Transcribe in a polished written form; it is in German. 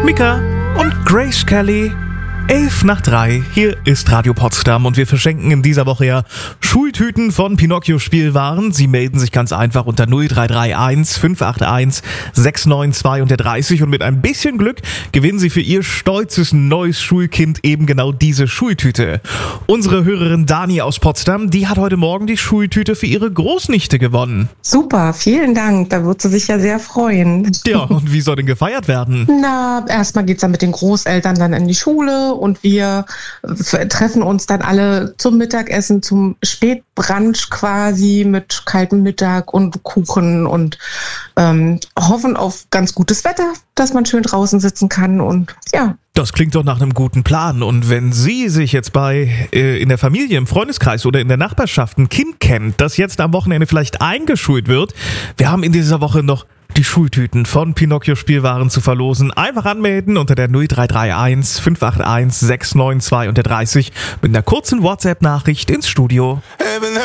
Mika und Grace Kelly. 2:11, hier ist Radio Potsdam und wir verschenken in dieser Woche ja Schultüten von Pinocchio Spielwaren. Sie melden sich ganz einfach unter 0331 581 692 und mit ein bisschen Glück gewinnen Sie für Ihr stolzes neues Schulkind eben genau diese Schultüte. Unsere Hörerin Dani aus Potsdam, die hat heute Morgen die Schultüte für ihre Großnichte gewonnen. Super, vielen Dank, da wird sie sich ja sehr freuen. Ja, und wie soll denn gefeiert werden? Na, erstmal geht's dann mit den Großeltern dann in die Schule und wir treffen uns dann alle zum Mittagessen, zum Spätbrunch quasi mit kaltem Mittag und Kuchen und hoffen auf ganz gutes Wetter, dass man schön draußen sitzen kann und ja. Das klingt doch nach einem guten Plan. Und wenn Sie sich jetzt in der Familie, im Freundeskreis oder in der Nachbarschaft ein Kind kennt, das jetzt am Wochenende vielleicht eingeschult wird, wir haben in dieser Woche noch die Schultüten von Pinocchio Spielwaren zu verlosen. Einfach anmelden unter der 0331 581 692 mit einer kurzen WhatsApp-Nachricht ins Studio.